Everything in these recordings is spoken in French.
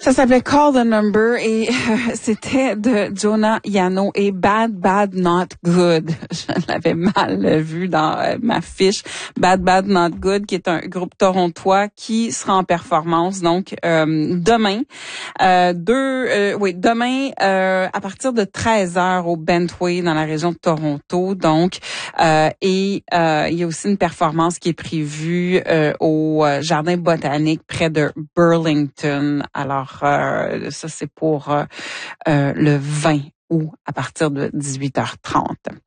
Ça s'appelait Call the Number et c'était de Jonah Yano et Bad Bad Not Good. Je l'avais mal vu dans ma fiche. Bad Bad Not Good, qui est un groupe torontois qui sera en performance donc demain. Demain à partir de 13h au Bentway dans la région de Toronto. Donc il y a aussi une performance qui est prévue au Jardin botanique près de Burlington. Alors ça, c'est pour le 20 août à partir de 18h30.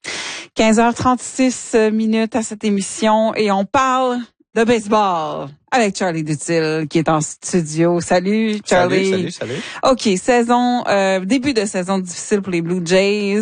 15h36 minutes à cette émission et on parle de baseball avec Charlie Dutil qui est en studio. Salut Charlie. Salut. OK, début de saison difficile pour les Blue Jays.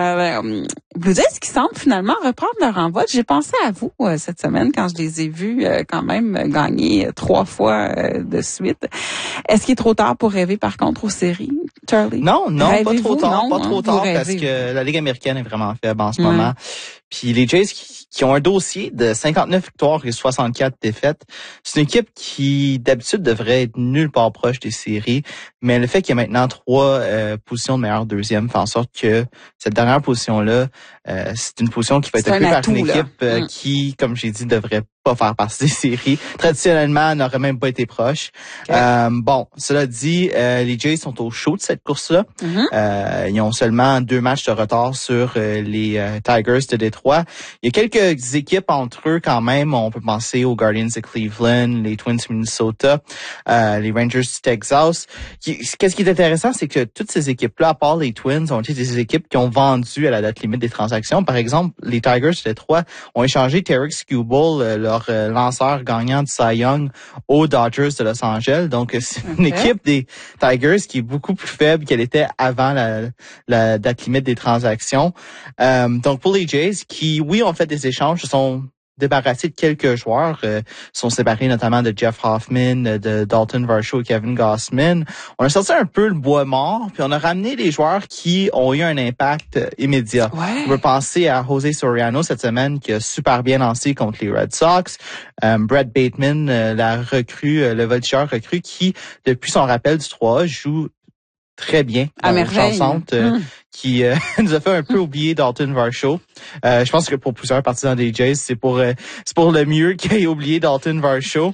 Blue Jays qui semblent finalement reprendre leur envol. J'ai pensé à vous cette semaine quand je les ai vus quand même gagner 3 fois de suite. Est-ce qu'il est trop tard pour rêver par contre aux séries, Charlie? Non, pas trop tard, parce rêvez, que la Ligue américaine est vraiment faible en ce moment. Puis les Jays qui ont un dossier de 59 victoires et 64 défaites, c'est une équipe qui d'habitude devrait être nulle part proche des séries, mais le fait qu'il y a maintenant 3 positions de meilleur deuxième fait en sorte que cette dernière position-là, c'est une position qui va être occupée par une équipe qui, comme j'ai dit, devrait pas faire partie des séries. Traditionnellement, n'aurait même pas été proche. Okay. Cela dit, les Jays sont au chaud de cette course-là. Ils ont seulement 2 matchs de retard sur les Tigers de Détroit. Il y a quelques équipes entre eux quand même. On peut penser aux Guardians de Cleveland, les Twins de Minnesota, les Rangers du Texas. Qu'est-ce qui est intéressant, c'est que toutes ces équipes-là, à part les Twins, ont été des équipes qui ont vendu à la date limite des transactions. Par exemple, les Tigers de Détroit ont échangé Tarik Skubal, leur lanceur gagnant du Cy Young, aux Dodgers de Los Angeles. Donc, c'est une équipe des Tigers qui est beaucoup plus faible qu'elle était avant la date limite des transactions. Donc, pour les Jays, qui, oui, ont fait des échanges, se sont débarrassés de quelques joueurs, sont séparés notamment de Jeff Hoffman, de Dalton Varsho et Kevin Gausman. On a sorti un peu le bois mort, puis on a ramené des joueurs qui ont eu un impact immédiat. Ouais. On peut penser à José Soriano cette semaine qui a super bien lancé contre les Red Sox. Brett Bateman, la recrue, le voltigeur recrue qui, depuis son rappel du 3A, joue très bien à merveille. Qui nous a fait un peu oublier Dalton Varsho. Je pense que pour plusieurs partisans des Jays, c'est pour le mieux qu'il ait oublié Dalton Varsho.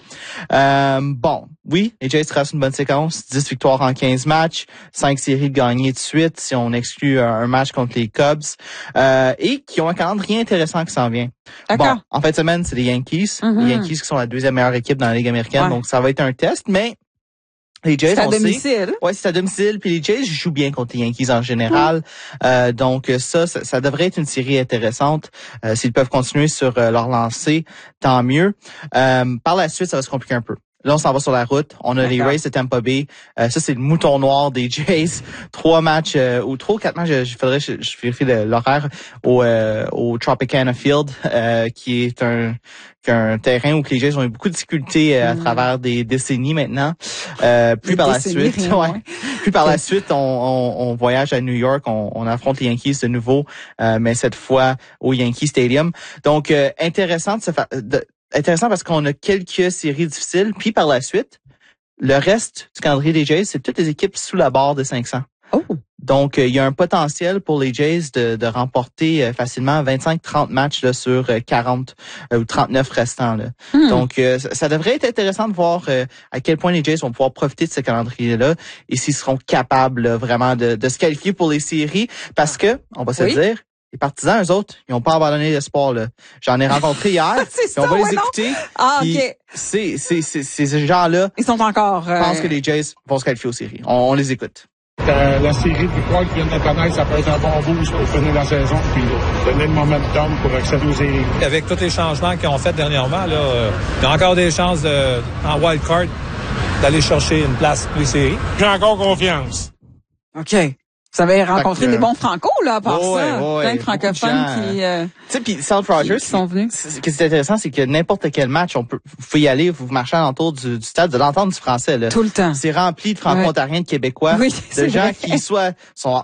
Oui, les Jays tracent une bonne séquence, 10 victoires en 15 matchs, 5 séries de gagnées de suite si on exclut un match contre les Cubs, et qui ont un calendrier intéressant qui s'en vient. D'accord. Bon, en fin de semaine, c'est les Yankees. Les Yankees qui sont la 2e meilleure équipe dans la Ligue américaine, donc ça va être un test, mais les Jays, c'est à domicile. Ouais, c'est à domicile. Puis les Jays jouent bien contre les Yankees en général. Donc ça devrait être une série intéressante. S'ils peuvent continuer sur leur lancée, tant mieux. Par la suite, ça va se compliquer un peu. Là, on s'en va sur la route. On a les Rays de Tampa Bay. Ça, c'est le mouton noir des Jays. 3 matchs, ou 3 ou 4 matchs, je vérifie l'horaire, au Tropicana Field, qui est un terrain où les Jays ont eu beaucoup de difficultés à travers des décennies maintenant. Puis par la suite, on voyage à New York, on affronte les Yankees de nouveau, mais cette fois au Yankee Stadium. Donc, intéressant parce qu'on a quelques séries difficiles. Puis par la suite, le reste du calendrier des Jays, c'est toutes les équipes sous la barre des 500. Oh. Donc, il y a un potentiel pour les Jays de remporter facilement 25-30 matchs là, sur 40 ou 39 restants. Là. Donc, ça devrait être intéressant de voir à quel point les Jays vont pouvoir profiter de ce calendrier-là et s'ils seront capables là, vraiment de se qualifier pour les séries. Parce que, on va se dire, les partisans, eux autres, ils n'ont pas abandonné l'espoir, là. J'en ai rencontré hier. On va les écouter. OK. Ces gens-là. Ils sont encore. Pensent que les Jays vont se qualifier aux séries. On les écoute. La série de victoires qui viennent de connaître, ça peut être un bon boost pour finir la saison puis donner le momentum pour accéder aux séries. Avec tous les changements qu'ils ont fait dernièrement, là, il y a encore des chances en wild card d'aller chercher une place pour les séries. J'ai encore confiance. OK. Vous avez rencontré des bons Franco, là, à part ça. Plein de francophones qui, tu sais, puis Salt Rogers, qui sont venus. Ce qui est intéressant, c'est que n'importe quel match, vous pouvez y aller, vous marchez alentour du stade, de l'entendre du français, là. Tout le temps. C'est rempli de franco-ontariens, de Québécois, de gens qui soit sont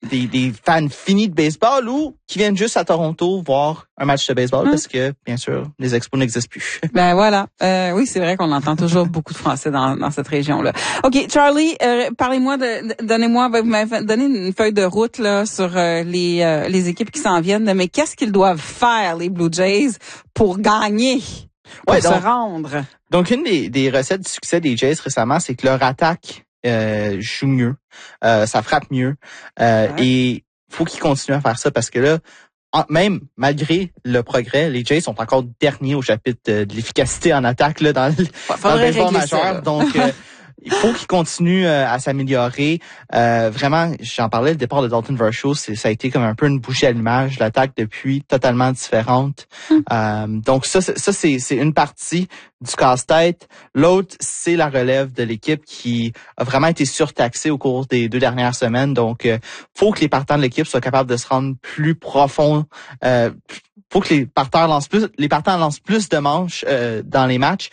des fans finis de baseball ou qui viennent juste à Toronto voir un match de baseball parce que, bien sûr, les expos n'existent plus. Ben voilà. Oui, c'est vrai qu'on entend toujours beaucoup de Français dans cette région-là. OK, Charlie, parlez-moi donnez-moi, vous m'avez donné une feuille de route là sur les équipes qui s'en viennent, mais qu'est-ce qu'ils doivent faire, les Blue Jays, pour gagner, pour se rendre? Donc, une des recettes du succès des Jays récemment, c'est que leur attaque joue mieux, ça frappe mieux, et faut qu'ils continuent à faire ça parce que là, même malgré le progrès, les Jays sont encore derniers au chapitre de l'efficacité en attaque là dans le baseball majeur. Donc il faut qu'ils continuent à s'améliorer. Vraiment, j'en parlais, le départ de Dalton Varsho, ça a été comme un peu une bouchée à l'image. L'attaque depuis totalement différente. Donc ça c'est une partie du casse-tête. L'autre, c'est la relève de l'équipe qui a vraiment été surtaxée au cours des 2 dernières semaines. Donc, faut que les partants de l'équipe soient capables de se rendre plus profond. Faut que les partants lancent plus de manches dans les matchs.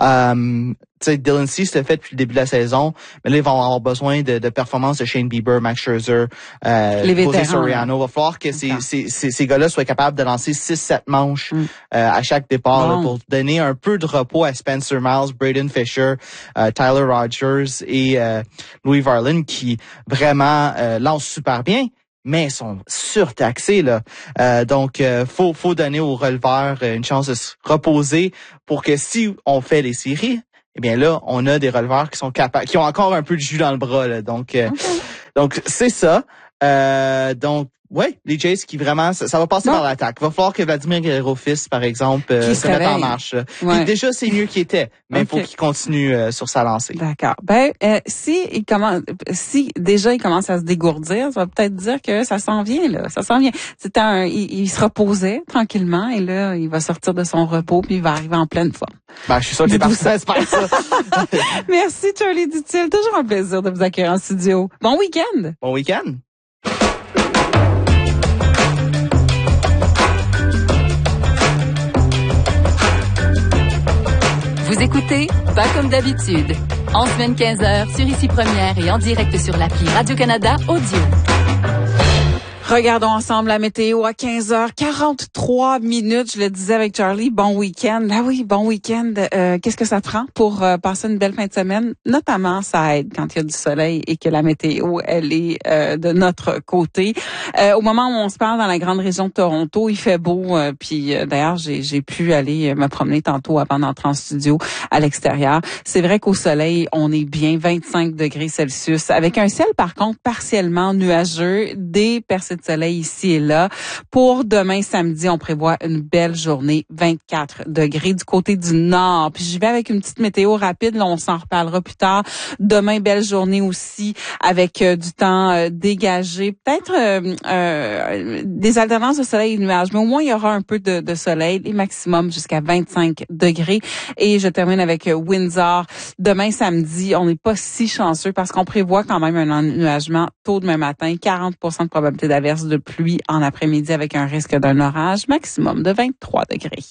Tu sais, Dylan Cease l'a fait depuis le début de la saison, mais là, ils vont avoir besoin de performances de Shane Bieber, Max Scherzer, José Soriano. Il va falloir que ces gars-là soient capables de lancer 6-7 manches à chaque départ là, pour donner un peu de repos à Spencer Miles, Braden Fisher, Tyler Rogers et Louis Varland qui vraiment lancent super bien, mais sont surtaxés là. Donc faut donner aux releveurs une chance de se reposer pour que si on fait les séries, eh bien là, on a des releveurs qui sont capables, qui ont encore un peu de jus dans le bras là. Donc c'est ça. Donc ouais, les Jays qui vraiment ça va passer par l'attaque. Il va falloir que Vladimir Guerrero fils, par exemple, se mette en marche. Ouais. Déjà c'est mieux qu'il était, mais il faut qu'il continue sur sa lancée. D'accord. Ben si déjà il commence à se dégourdir, ça va peut-être dire que ça s'en vient là, ça s'en vient. Il se reposait tranquillement et là il va sortir de son repos puis il va arriver en pleine forme. Ben je suis sûr que les partisans espèrent ça. Merci Charlie Dutil, toujours un plaisir de vous accueillir en studio. Bon week-end. Bon week-end. Vous écoutez Pas comme d'habitude. En semaine 15h sur Ici Première et en direct sur l'appli Radio-Canada Audio. Regardons ensemble la météo à 15h43. Je le disais avec Charlie, bon week-end. Ah oui, bon week-end. Qu'est-ce que ça prend pour passer une belle fin de semaine? Notamment, ça aide quand il y a du soleil et que la météo, elle est de notre côté. Au moment où on se parle dans la grande région de Toronto, il fait beau. Puis d'ailleurs, j'ai pu aller me promener tantôt avant d'entrer en studio à l'extérieur. C'est vrai qu'au soleil, on est bien 25 degrés Celsius. Avec un ciel, par contre, partiellement nuageux, des percées de soleil ici et là. Pour demain samedi, on prévoit une belle journée, 24 degrés du côté du nord. Puis j'y vais avec une petite météo rapide, là on s'en reparlera plus tard. Demain, belle journée aussi avec du temps dégagé. Peut-être des alternances de soleil et de nuages, mais au moins il y aura un peu de soleil, les maximums jusqu'à 25 degrés. Et je termine avec Windsor. Demain samedi, on n'est pas si chanceux parce qu'on prévoit quand même un ennuagement tôt demain matin, 40% de probabilité d'averse de pluie en après-midi avec un risque d'un orage, maximum de 23 degrés.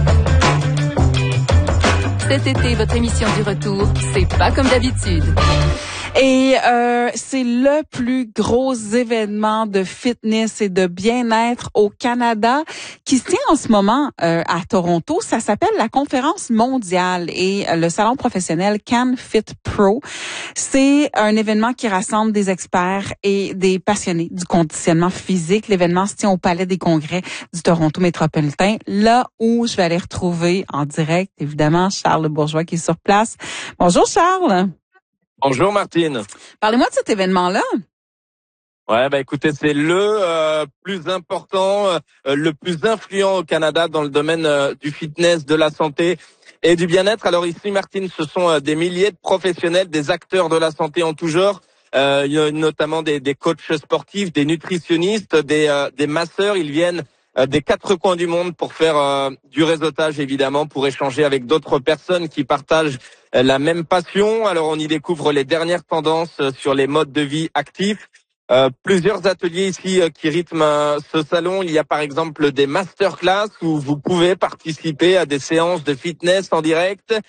Cet été, votre émission du retour, c'est Pas comme d'habitude. Et c'est le plus gros événement de fitness et de bien-être au Canada qui se tient en ce moment à Toronto. Ça s'appelle la conférence mondiale et le salon professionnel Can Fit Pro. C'est un événement qui rassemble des experts et des passionnés du conditionnement physique. L'événement se tient au Palais des Congrès du Toronto métropolitain, là où je vais aller retrouver en direct, évidemment, Charles Bourgeois qui est sur place. Bonjour Charles. Bonjour Martine. Parlez-moi de cet événement-là. Ouais, écoutez, c'est le plus important, le plus influent au Canada dans le domaine du fitness, de la santé et du bien-être. Alors ici, Martine, ce sont des milliers de professionnels, des acteurs de la santé en tout genre. Il y a notamment des coachs sportifs, des nutritionnistes, des masseurs. Ils viennent des 4 coins du monde pour faire du réseautage, évidemment, pour échanger avec d'autres personnes qui partagent la même passion. Alors on y découvre les dernières tendances sur les modes de vie actifs. Plusieurs ateliers ici qui rythment ce salon. Il y a par exemple des masterclass où vous pouvez participer à des séances de fitness en direct.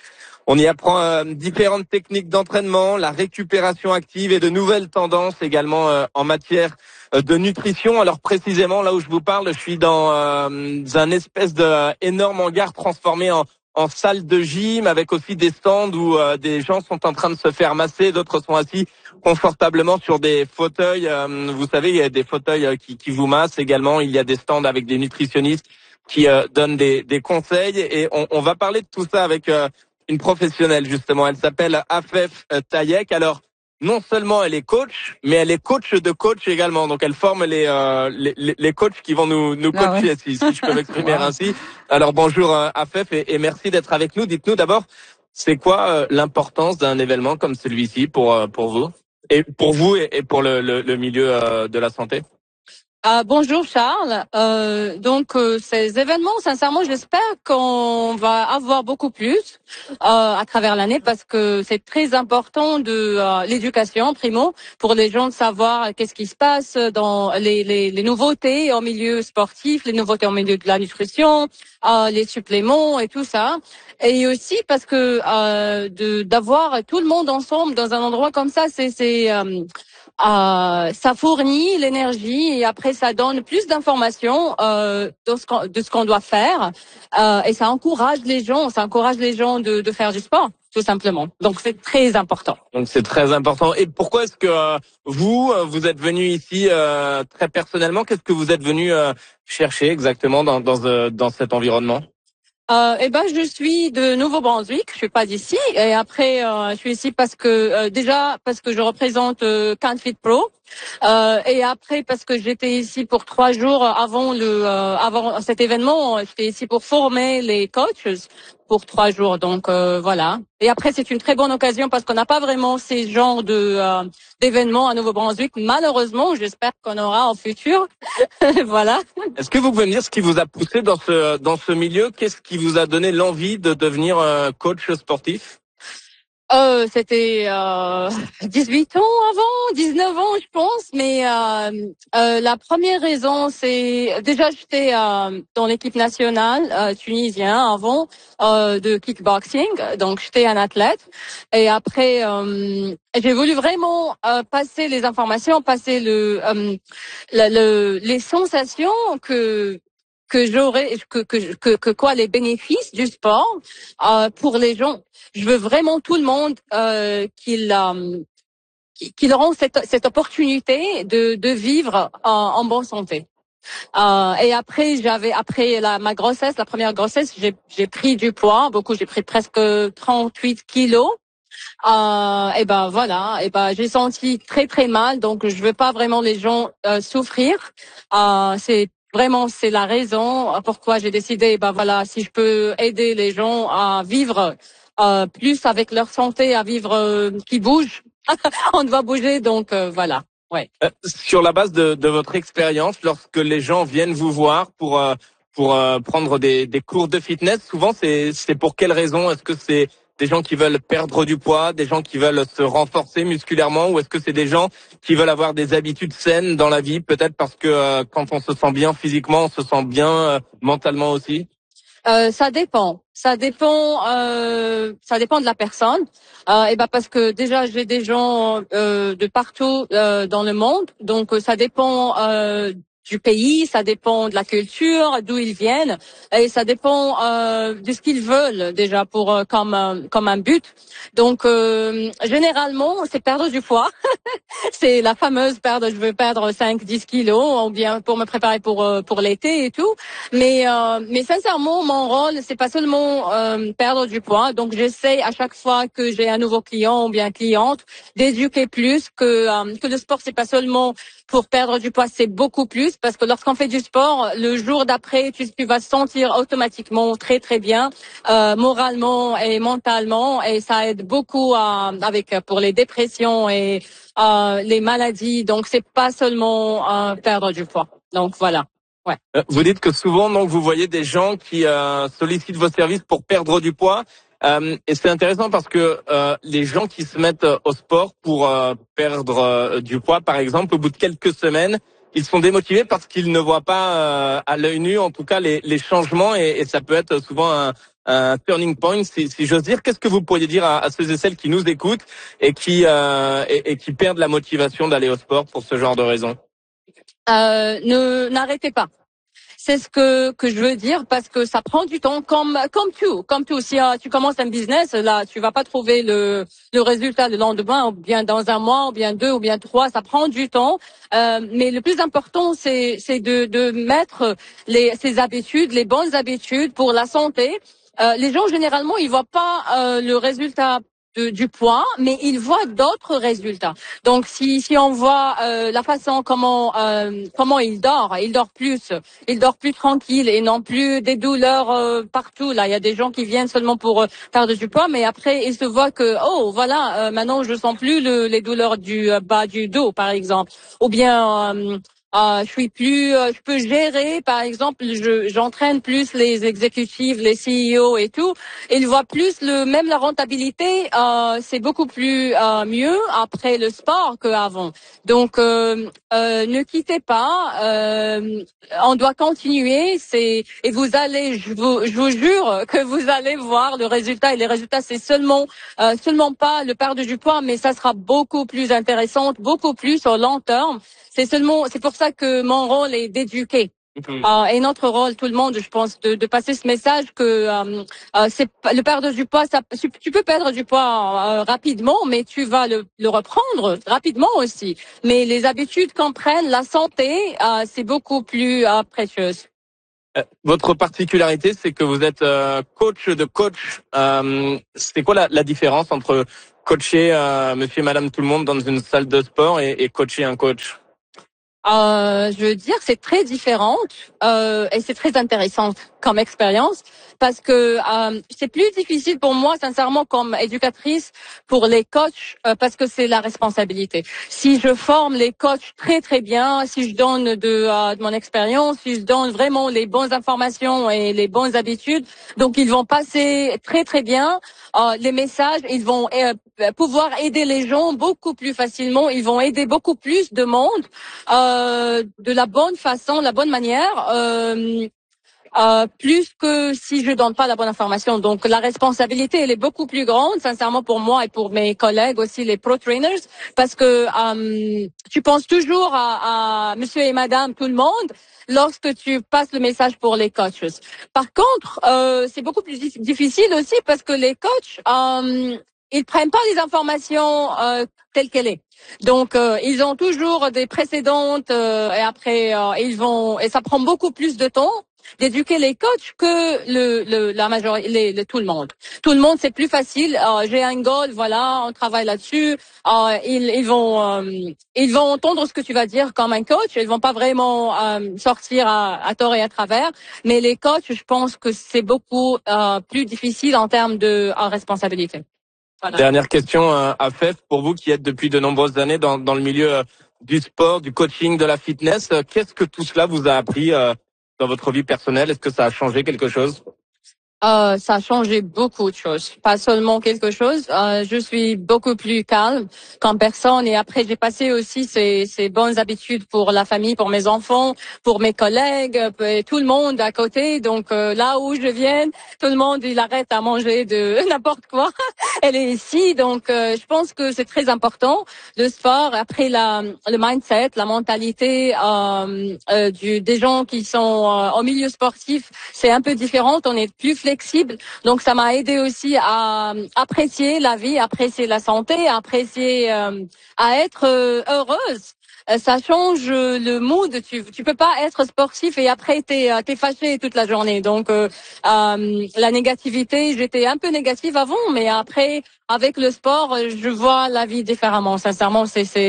On y apprend différentes techniques d'entraînement, la récupération active et de nouvelles tendances également en matière de nutrition. Alors précisément là où je vous parle, je suis dans un espèce de énorme hangar transformé en salle de gym, avec aussi des stands où des gens sont en train de se faire masser, d'autres sont assis confortablement sur des fauteuils. Vous savez, il y a des fauteuils qui vous massent également. Il y a des stands avec des nutritionnistes qui donnent des conseils. Et on va parler de tout ça avec une professionnelle, justement. Elle s'appelle Afef Tayek. Alors, non seulement elle est coach, mais elle est coach de coach également. Donc, elle forme les coachs qui vont nous coacher, si je peux m'exprimer ainsi. Alors, bonjour Afef et merci d'être avec nous. Dites-nous d'abord, c'est quoi l'importance d'un événement comme celui-ci pour vous et pour vous et pour le milieu de la santé? Bonjour Charles. Ces événements, sincèrement, j'espère qu'on va avoir beaucoup plus à travers l'année parce que c'est très important de l'éducation, primo, pour les gens de savoir qu'est-ce qui se passe dans les nouveautés au milieu sportif, les nouveautés au milieu de la nutrition, les suppléments et tout ça. Et aussi parce que d'avoir tout le monde ensemble dans un endroit comme ça, ça fournit l'énergie et après ça donne plus d'informations de ce qu'on doit faire et ça encourage les gens de faire du sport tout simplement. Donc c'est très important. Donc c'est très important. Et pourquoi est-ce que vous êtes venu ici très personnellement? Qu'est-ce que vous êtes venu chercher exactement dans cet environnement? Je suis de Nouveau-Brunswick, je suis pas d'ici. Et après, je suis ici parce que je représente Canfit Pro. Et après parce que j'étais ici pour 3 jours avant cet événement. J'étais ici pour former les coachs pour 3 jours. Donc voilà. Et après c'est une très bonne occasion parce qu'on n'a pas vraiment ces genres d'événements à Nouveau-Brunswick. Malheureusement, j'espère qu'on aura en futur. Voilà. Est-ce que vous pouvez me dire ce qui vous a poussé dans ce milieu? Qu'est-ce qui vous a donné l'envie de devenir coach sportif? C'était 18 ans avant, 19 ans je pense, mais la première raison c'est déjà j'étais dans l'équipe nationale tunisienne avant de kickboxing, donc j'étais un athlète et après j'ai voulu vraiment passer les informations, passer les sensations que j'aurais quoi les bénéfices du sport pour les gens. Je veux vraiment tout le monde qu'ils auront cette opportunité de vivre en bonne santé. Et après ma grossesse, la première grossesse, j'ai pris du poids, beaucoup, j'ai pris presque 38 kilos. J'ai senti très très mal, donc je veux pas vraiment les gens souffrir. C'est la raison pourquoi j'ai décidé, si je peux aider les gens à vivre plus avec leur santé, à vivre qui bougent. On doit bouger, donc voilà. Ouais. Sur la base de votre expérience, lorsque les gens viennent vous voir pour prendre des cours de fitness, souvent c'est pour quelle raison? Est-ce que c'est des gens qui veulent perdre du poids, des gens qui veulent se renforcer musculairement, ou est-ce que c'est des gens qui veulent avoir des habitudes saines dans la vie, peut-être parce que quand on se sent bien physiquement, on se sent bien mentalement aussi? Ça dépend. Ça dépend de la personne. Parce que déjà j'ai des gens de partout dans le monde, donc ça dépend du pays, ça dépend de la culture, d'où ils viennent, et ça dépend de ce qu'ils veulent déjà pour comme un but. Donc généralement c'est perdre du poids. C'est la fameuse je veux perdre 5-10 kilos, ou bien pour me préparer pour l'été et tout. Mais sincèrement, mon rôle, c'est pas seulement perdre du poids. Donc j'essaie à chaque fois que j'ai un nouveau client ou bien cliente d'éduquer plus que le sport, c'est pas seulement pour perdre du poids, c'est beaucoup plus, parce que lorsqu'on fait du sport, le jour d'après, tu vas te sentir automatiquement très très bien, moralement et mentalement, et ça aide beaucoup pour les dépressions et les maladies. Donc c'est pas seulement perdre du poids. Donc voilà. Ouais. Vous dites que souvent donc vous voyez des gens qui sollicitent vos services pour perdre du poids. Et c'est intéressant parce que les gens qui se mettent au sport pour perdre du poids, par exemple, au bout de quelques semaines, ils sont démotivés parce qu'ils ne voient pas à l'œil nu, en tout cas, les changements, et ça peut être souvent un turning point, si j'ose dire. Qu'est-ce que vous pourriez dire à ceux et celles qui nous écoutent et qui perdent la motivation d'aller au sport pour ce genre de raisons? N'arrêtez pas. C'est ce que je veux dire parce que ça prend du temps comme tout. Si tu commences un business, là, tu vas pas trouver le résultat le lendemain ou bien dans un mois ou bien 2 ou bien 3, ça prend du temps. Mais le plus important, c'est de mettre ces habitudes, les bonnes habitudes pour la santé. Les gens généralement, ils voient pas le résultat du poids, mais ils voient d'autres résultats. Donc si on voit la façon comment il dort plus tranquille et non plus des douleurs partout. Là, il y a des gens qui viennent seulement pour perdre du poids, mais après ils se voient que maintenant je sens plus les douleurs du bas du dos par exemple, ou bien je peux gérer, par exemple, j'entraîne plus les exécutifs, les CEO et tout. Ils voient plus même la rentabilité, c'est beaucoup plus mieux après le sport qu'avant. Donc, ne quittez pas, on doit continuer. Et vous allez, je vous jure que vous allez voir le résultat. Et les résultats, c'est seulement pas le perdre du poids, mais ça sera beaucoup plus intéressant, beaucoup plus au long terme. C'est pour ça que mon rôle est d'éduquer. Et notre rôle, tout le monde, je pense, de passer ce message que c'est le perdre du poids. Tu peux perdre du poids rapidement, mais tu vas le reprendre rapidement aussi. Mais les habitudes qu'on prenne, la santé, c'est beaucoup plus précieuse. Votre particularité, c'est que vous êtes coach de coach. C'est quoi la différence entre coacher monsieur et madame tout le monde dans une salle de sport et coacher un coach? Je veux dire, c'est très différent et c'est très intéressant comme expérience parce que c'est plus difficile pour moi, sincèrement, comme éducatrice, pour les coachs parce que c'est la responsabilité. Si je forme les coachs très très bien, si je donne de mon expérience, si je donne vraiment les bonnes informations et les bonnes habitudes, donc ils vont passer très très bien les messages, ils vont pouvoir aider les gens beaucoup plus facilement, ils vont aider beaucoup plus de monde de la bonne façon, la bonne manière, plus que si je donne pas la bonne information. Donc la responsabilité, elle est beaucoup plus grande, sincèrement, pour moi et pour mes collègues aussi, les pro trainers, parce que tu penses toujours à monsieur et madame tout le monde lorsque tu passes le message pour les coaches. Par contre, c'est beaucoup plus difficile aussi parce que les coachs ils prennent pas les informations telles qu'elles est. Donc ils ont toujours des précédentes et après et ça prend beaucoup plus de temps d'éduquer les coachs que la majorité tout le monde. Tout le monde c'est plus facile. J'ai un goal, voilà, on travaille là-dessus. Ils vont entendre ce que tu vas dire comme un coach. Ils vont pas vraiment sortir à tort et à travers. Mais les coachs, je pense que c'est beaucoup plus difficile en termes de responsabilité. Voilà. Dernière question à Fef, pour vous qui êtes depuis de nombreuses années dans le milieu du sport, du coaching, de la fitness, qu'est-ce que tout cela vous a appris dans votre vie personnelle? Est-ce que ça a changé quelque chose? Ça a changé beaucoup de choses, pas seulement quelque chose. Je suis beaucoup plus calme comme personne et après j'ai passé aussi ces bonnes habitudes pour la famille, pour mes enfants, pour mes collègues, et tout le monde à côté. Donc là où je viens, tout le monde il arrête à manger de n'importe quoi. Elle est ici, donc je pense que c'est très important le sport. Après le mindset, la mentalité des gens qui sont au milieu sportif, c'est un peu différent. On est plus flexible. Donc ça m'a aidé aussi à apprécier la vie, apprécier la santé, apprécier à être heureuse. Ça change le mood. Tu peux pas être sportif et après t'es fâché toute la journée. Donc la négativité, j'étais un peu négative avant, mais après avec le sport, je vois la vie différemment. Sincèrement,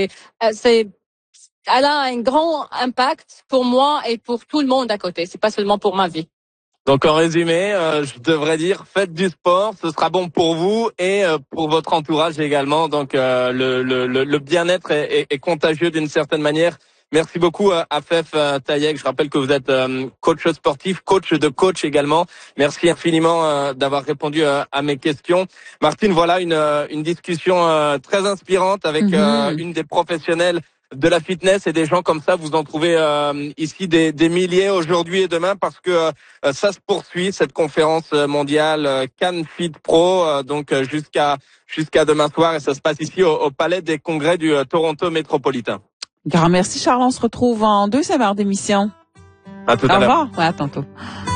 elle a un grand impact pour moi et pour tout le monde à côté. C'est pas seulement pour ma vie. Donc en résumé, je devrais dire faites du sport, ce sera bon pour vous et pour votre entourage également. Donc le bien-être est contagieux d'une certaine manière. Merci beaucoup Afef Tayek. Je rappelle que vous êtes coach sportif, coach de coach également. Merci infiniment d'avoir répondu à mes questions. Martine, voilà une discussion très inspirante avec une des professionnelles de la fitness et des gens comme ça. Vous en trouvez ici des milliers aujourd'hui et demain parce que ça se poursuit cette conférence mondiale Can Fit Pro donc jusqu'à demain soir et ça se passe ici au Palais des Congrès du Toronto métropolitain. Grand merci Charles, on se retrouve en deuxième heure d'émission. À tout à l'heure. Au revoir, ouais, à tantôt.